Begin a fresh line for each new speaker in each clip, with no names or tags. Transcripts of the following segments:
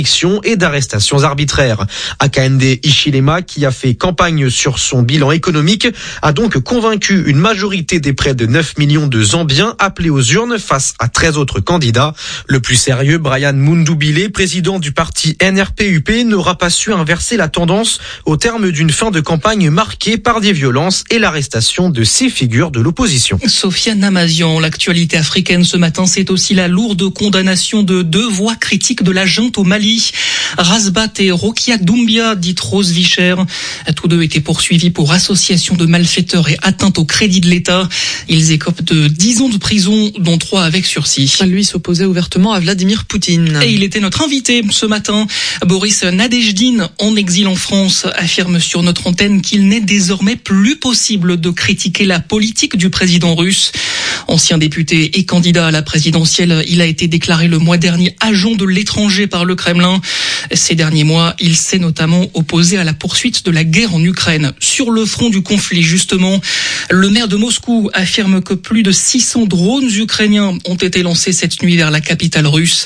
et d'arrestations arbitraires. Hakainde Hichilema, qui a fait campagne sur son bilan économique, a donc convaincu une majorité des près de 9 millions de Zambiens appelés aux urnes face à 13 autres candidats. Le plus sérieux, Brian Mundubile, président du parti NRPUP, n'aura pas su inverser la tendance au terme d'une fin de campagne marquée par des violences et l'arrestation de 6 figures de l'opposition.
Sofiane Namazian, l'actualité africaine ce matin, c'est aussi la lourde condamnation de 2 voix critiques de la junte au Mali. Razbat et Rokia Doumbia, dite Rose Vicher. Tous 2 étaient poursuivis pour association de malfaiteurs et atteinte au crédit de l'État. Ils écopent de 10 ans de prison, dont 3 avec sursis.
Lui s'opposait ouvertement à Vladimir Poutine.
Et il était notre invité ce matin. Boris Nadejdine, en exil en France, affirme sur notre antenne qu'il n'est désormais plus possible de critiquer la politique du président russe. Ancien député et candidat à la présidentielle, il a été déclaré le mois dernier agent de l'étranger par le Kremlin. Ces derniers mois, il s'est notamment opposé à la poursuite de la guerre en Ukraine. Sur le front du conflit, justement, le maire de Moscou affirme que plus de 600 drones ukrainiens ont été lancés cette nuit vers la capitale russe.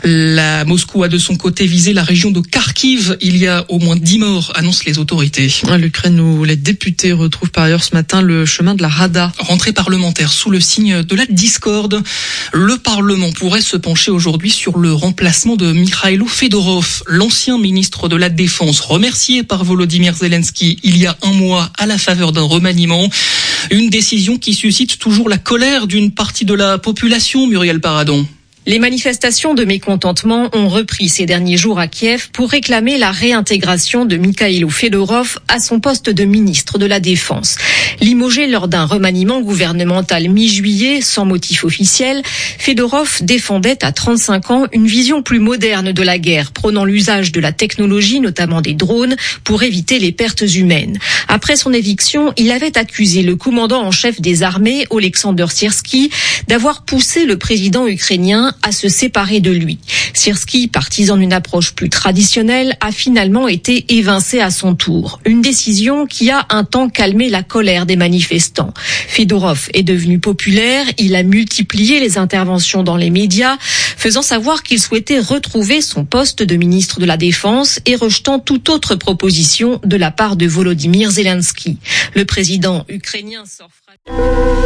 Moscou a de son côté visé la région de Kharkiv. Il y a au moins 10 morts, annoncent les autorités.
L'Ukraine où les députés retrouvent par ailleurs ce matin le chemin de la Rada.
Rentrée parlementaire sous le signe de la discorde. Le Parlement pourrait se pencher aujourd'hui sur le remplacement de Mikhailo Fedorov, l'ancien ministre de la Défense, remercié par Volodymyr Zelensky il y a un mois à la faveur d'un remaniement. Une décision qui suscite toujours la colère d'une partie de la population, Muriel Paradon.
Les manifestations de mécontentement ont repris ces derniers jours à Kiev pour réclamer la réintégration de Mikhailo Fedorov à son poste de ministre de la Défense. Limogé lors d'un remaniement gouvernemental mi-juillet sans motif officiel, Fedorov défendait à 35 ans une vision plus moderne de la guerre, prônant l'usage de la technologie, notamment des drones, pour éviter les pertes humaines. Après son éviction, il avait accusé le commandant en chef des armées, Oleksandr Syrsky, d'avoir poussé le président ukrainien à se séparer de lui. Syrsky, partisan d'une approche plus traditionnelle, a finalement été évincé à son tour. Une décision qui a un temps calmé la colère des manifestants. Fedorov est devenu populaire, il a multiplié les interventions dans les médias, faisant savoir qu'il souhaitait retrouver son poste de ministre de la Défense et rejetant toute autre proposition de la part de Volodymyr Zelensky. Le président ukrainien sort